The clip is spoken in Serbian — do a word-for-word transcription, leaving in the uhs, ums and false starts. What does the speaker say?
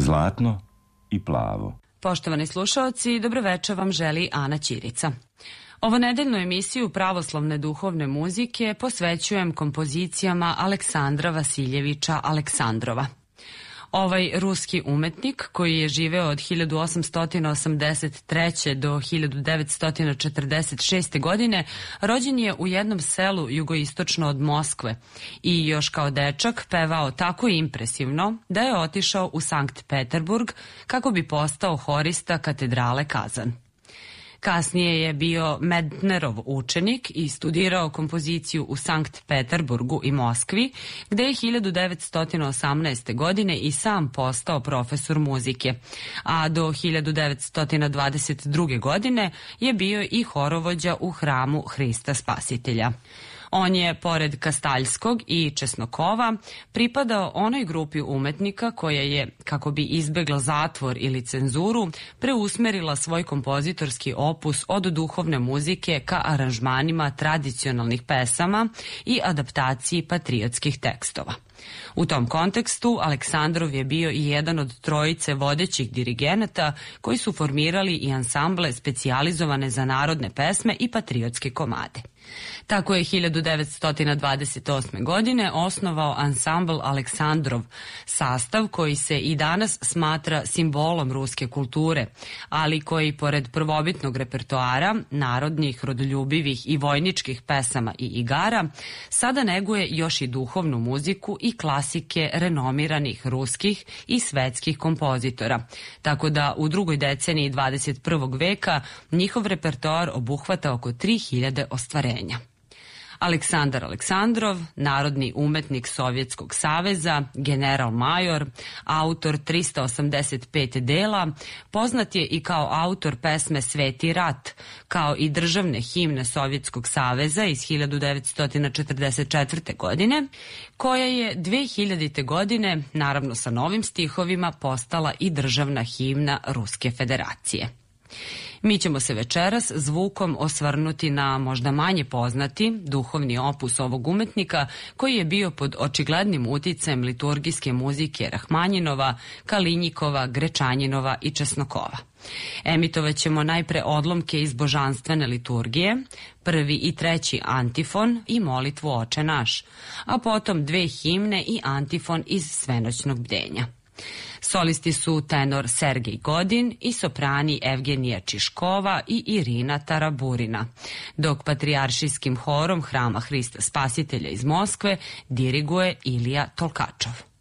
Zlatno i plavo. Poštovani slušaoci, dobroveče vam želi Ana Ćirica. Ovo nedeljnu emisiju pravoslavne duhovne muzike posvećujem kompozicijama Aleksandra Vasiljevića Aleksandrova. Ovaj ruski umetnik, koji je živeo od hiljadu osamsto osamdeset treće. do hiljadu devetsto četrdeset šeste. godine, rođen je u jednom selu jugoistočno od Moskve i još kao dečak pevao tako impresivno da je otišao u Sankt Peterburg kako bi postao horista katedrale Kazan. Kasnije je bio Medtnerov učenik i studirao kompoziciju u Sankt Peterburgu i Moskvi, gde je hiljadu devetsto osamnaeste. godine i sam postao profesor muzike, a do hiljadu devetsto dvadeset druge. godine je bio i horovođa u hramu Hrista Spasitelja. On je, pored Kastaljskog i Česnokova, pripadao onoj grupi umetnika koja je, kako bi izbegla zatvor ili cenzuru, preusmerila svoj kompozitorski opus od duhovne muzike ka aranžmanima tradicionalnih pesama i adaptaciji patriotskih tekstova. U tom kontekstu Aleksandrov je bio i jedan od trojice vodećih dirigenata koji su formirali i ansamble specijalizovane za narodne pesme i patriotske komade. Tako je hiljadu devetsto dvadeset osme. godine osnovao ansambl Aleksandrov, sastav koji se i danas smatra simbolom ruske kulture, ali koji pored prvobitnog repertoara, narodnih, rodoljubivih i vojničkih pesama i igara, sada neguje još i duhovnu muziku i klasike renomiranih ruskih i svetskih kompozitora, tako da u drugoj deceniji dvadeset prvog. veka njihov repertoar obuhvata oko tri hiljade ostvarenja. Aleksandar Aleksandrov, narodni umetnik Sovjetskog saveza, general major, autor trista osamdeset pet dela, poznat je i kao autor pesme Sveti rat, kao i državne himne Sovjetskog saveza iz hiljadu devetsto četrdeset četvrte. godine, koja je dve hiljadite. godine, naravno sa novim stihovima, postala i državna himna Ruske federacije. Mi ćemo se večeras zvukom osvrnuti na možda manje poznati duhovni opus ovog umetnika koji je bio pod očiglednim uticajem liturgijske muzike Rahmanjinova, Kalinjikova, Grečanjinova i Česnokova. Emitovat ćemo najpre odlomke iz božanstvene liturgije, prvi i treći antifon i molitvu Oče naš, a potom dve himne i antifon iz svenoćnog bdenja. Solisti su tenor Sergej Godin i soprani Evgenija Čiškova i Irina Taraburina, dok patrijaršijskim horom Hrama Hrista Spasitelja iz Moskve diriguje Ilija Tolkačov.